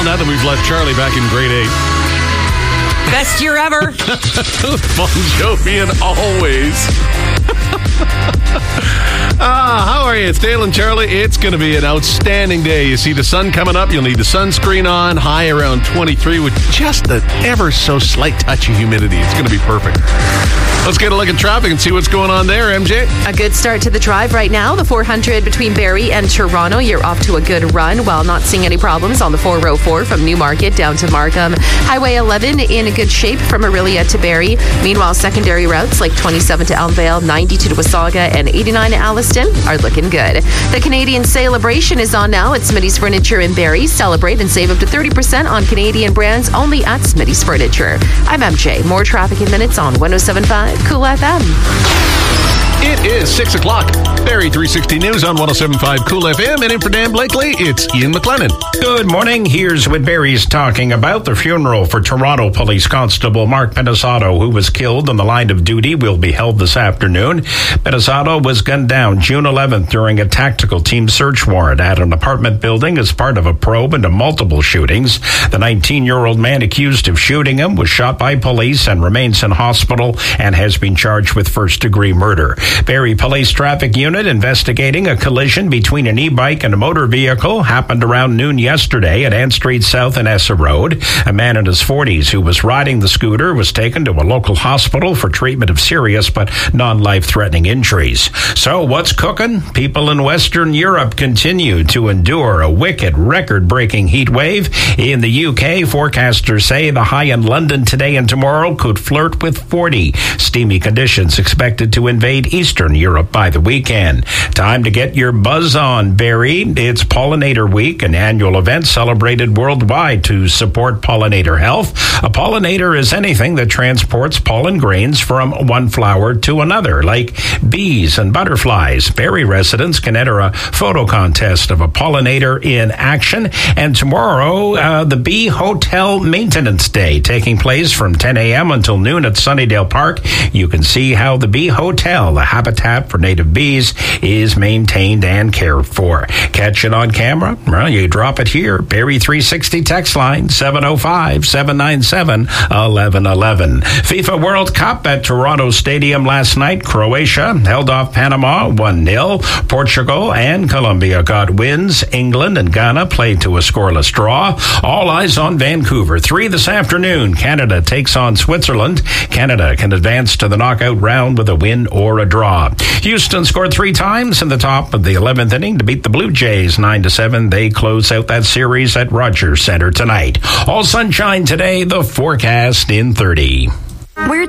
Well, now that we've left Charlie back in grade 8. Best year ever. Bon Jovi and always. How are you? It's Dale and Charlie. It's going to be an outstanding day. You see the sun coming up. You'll need the sunscreen on. High around 23 with just an ever so slight touch of humidity. It's going to be perfect. Let's get a look at traffic and see what's going on there, MJ. A good start to the drive right now. The 400 between Barrie and Toronto. You're off to a good run while not seeing any problems on the 404 from Newmarket down to Markham. Highway 11 in good shape from Orillia to Barrie. Meanwhile, secondary routes like 27 to Elmvale, 92 to Wasaga, and 89 to Alliston are looking good. The Canadian Celebration is on now at Smitty's Furniture in Barrie. Celebrate and save up to 30% on Canadian brands only at Smitty's Furniture. I'm MJ. More traffic in minutes on 107.5 Cool FM. It is 6 o'clock. Barrie 360 News on 107.5 Cool FM. And in for Dan Blakely, it's Ian McLennan. Good morning. Here's what Barrie's talking about. The funeral for Toronto Police Constable Mark Penisato, who was killed in the line of duty, will be held this afternoon. Penisato was gunned down June 11th during a tactical team search warrant at an apartment building as part of a probe into multiple shootings. The 19-year-old man accused of shooting him was shot by police and remains in hospital and has been charged with first-degree murder. Barrie Police Traffic Unit investigating a collision between an e-bike and a motor vehicle happened around noon yesterday at Ann Street South and Essa Road. A man in his 40s who was riding the scooter was taken to a local hospital for treatment of serious but non-life-threatening injuries. So what's cooking? People in Western Europe continue to endure a wicked, record-breaking heat wave. In the UK, forecasters say the high in London today and tomorrow could flirt with 40. Steamy conditions expected to invade Eastern Europe by the weekend. Time to get your buzz on, Barrie. It's Pollinator Week, an annual event celebrated worldwide to support pollinator health. A pollinator is anything that transports pollen grains from one flower to another, like bees and butterflies. Barrie residents can enter a photo contest of a pollinator in action. And tomorrow, the Bee Hotel Maintenance Day, taking place from 10 a.m. until noon at Sunnydale Park. You can see how the Bee Hotel, the habitat for native bees, is maintained and cared for. Catch it on camera? Well, you drop it here. Barrie 360 text line 705-797-1111. FIFA World Cup at Toronto Stadium last night. Croatia held off Panama 1-0. Portugal and Colombia got wins. England and Ghana played to a scoreless draw. All eyes on Vancouver. 3 this afternoon. Canada takes on Switzerland. Canada can advance to the knockout round with a win or a draw. Houston scored 3 times in the top of the 11th inning to beat the Blue Jays 9-7. They close out that series at Rogers Center tonight. All sunshine today, the forecast in 30. We're